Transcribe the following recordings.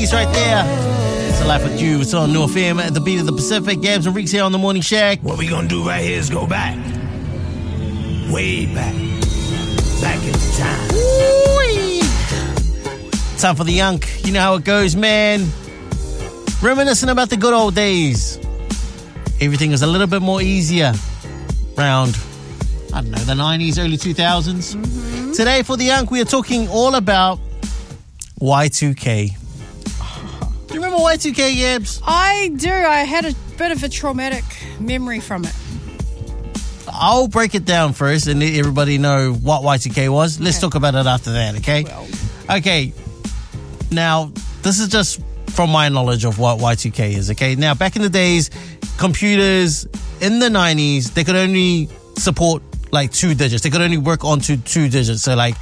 Police right there. It's Alive with You. It's on New FM at the beat of the Pacific. Gabs and Reeks here on the Morning Shack. What we gonna do right here is go back. Way back. Back in time. Woo-wee. Time for the Yunk. You know how it goes, man. Reminiscing about the good old days. Everything was a little bit more easier around, I don't know, the 90s, early 2000s. Mm-hmm. Today for the Yunk, we are talking all about Y2K. Do you remember Y2K, Yabs? I do. I had a bit of a traumatic memory from it. I'll break it down first and let everybody know what Y2K was. Let's talk about it after that, okay? Okay. Now, this is just from my knowledge of what Y2K is, okay? Now, back in the days, computers in the 90s, they could only support like 2 digits. They could only work on to 2 digits. So like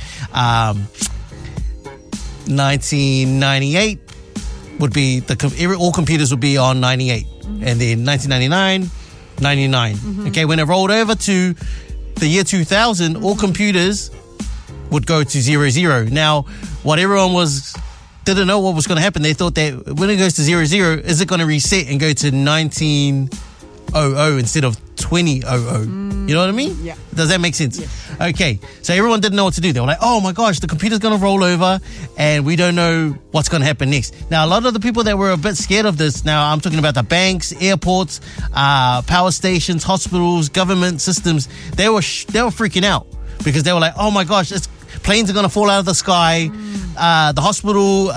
1998 would be, all computers would be on 98. Mm-hmm. And then 1999, 99. Mm-hmm. Okay, when it rolled over to the year 2000, all computers would go to 00. Now, what everyone didn't know what was going to happen. They thought that when it goes to 00, is it going to reset and go to 1900 instead of 2000? You know what I mean? Yeah. Does that make sense? Yes. Okay. So everyone didn't know what to do. They were like, oh my gosh, the computer's going to roll over and we don't know what's going to happen next. Now, a lot of the people that were a bit scared of this, now I'm talking about the banks, airports, power stations, hospitals, government systems, they were freaking out because they were like, oh my gosh, planes are going to fall out of the sky. The hospital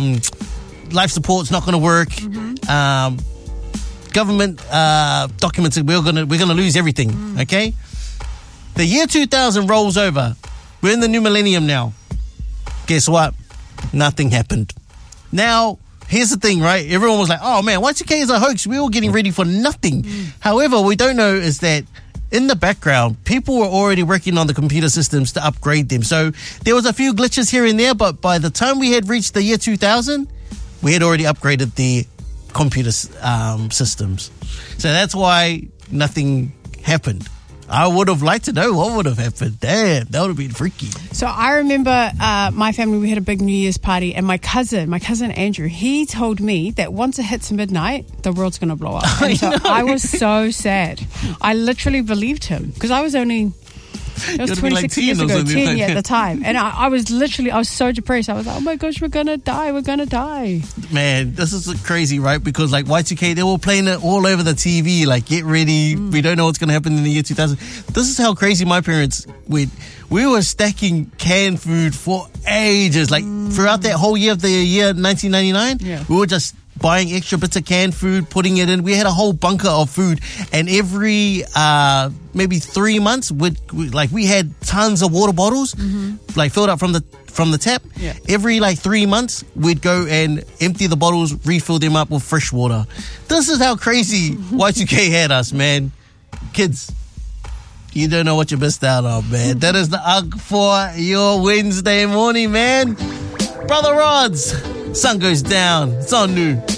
life support's not going to work. Mm-hmm. Government documents, we're going to lose everything. Okay. The year 2000 rolls over. We're in the new millennium now. Guess what? Nothing happened. Now, here's the thing, right? Everyone was like, oh man, Y2K is a hoax. We're all getting ready for nothing. However, what we don't know is that in the background, people were already working on the computer systems to upgrade them. So there was a few glitches here and there, but by the time we had reached the year 2000, we had already upgraded the computer systems. So that's why nothing happened. I would have liked to know what would have happened. Damn, that would have been freaky. So I remember my family, we had a big New Year's party, and my cousin Andrew, he told me that once it hits midnight, the world's going to blow up. And so I was so sad. I literally believed him because I was only... It was 26 years ago, 10 at the time. And I was so depressed. I was like, oh my gosh, we're going to die. Man, this is crazy, right? Because like Y2K, they were playing it all over the TV, like get ready. We don't know what's going to happen in the year 2000. This is how crazy my parents went. We were stacking canned food for ages. Like throughout that whole year of the year 1999, we were just buying extra bits of canned food, putting it in. We had a whole bunker of food, and every maybe 3 months, we had tons of water bottles, like filled up from the tap. Yeah. Every 3 months, we'd go and empty the bottles, refill them up with fresh water. This is how crazy Y2K had us, man. Kids, you don't know what you missed out on, man. That is the UG for your Wednesday morning, man. Brother Rods, sun goes down. It's on New.